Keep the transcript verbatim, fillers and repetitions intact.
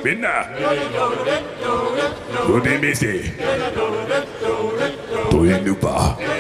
みんな腕見せトイヌパ